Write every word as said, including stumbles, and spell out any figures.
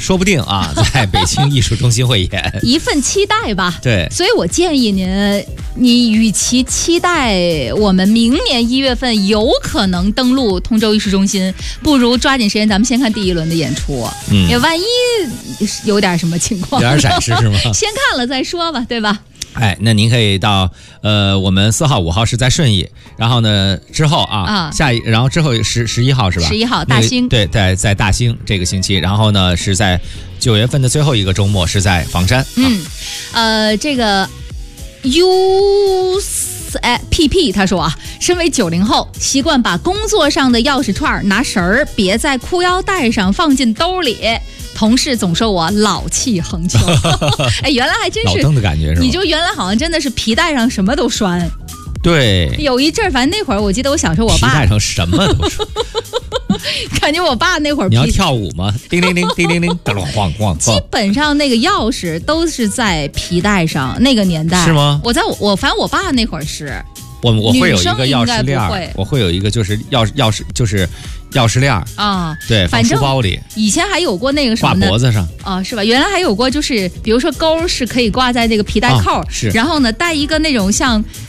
说不定啊，在北京艺术中心会演。 一份期待吧。 对， 所以我建议您，你与其期待我们明年一月份有可能登陆通州艺术中心，不如抓紧时间，咱们先看第一轮的演出。嗯，也万一有点什么情况， 有点闪失是吗？ 先看了再说吧，对吧？ 哎，那您可以到呃，我们四号、五号是在顺义，然后呢之后啊，啊下一，然后之后十十一号是吧？ 十一号大兴， 对，在在大兴这个星期，然后呢是在九月份的最后一个周末是在房山。 嗯，啊、呃，这个 U P P 他说啊，身为九零后，习惯把工作上的钥匙串拿绳儿别在裤腰带上，放进兜里。同事总说我老气横秋。哎，原来还真是老邓的感觉是吧？ 你就原来好像真的是皮带上什么都拴。 对， 有一阵儿，反正那会儿我记得我小时候，我爸皮带上什么都拴。 感觉我爸那会儿你要跳舞吗？叮铃铃，叮铃铃，噔晃晃。 基本上那个钥匙都是在皮带上，那个年代是吗？ 我在我我反正我爸那会儿是。 我我会有一个钥匙链，我会有一个就是钥匙钥匙就是钥匙链啊， 对，放书包里。 以前还有过那个什么呢？ 挂脖子上啊，是吧？原来还有过，就是比如说钩是可以挂在那个皮带扣， 啊、是， 然后呢带一个那种像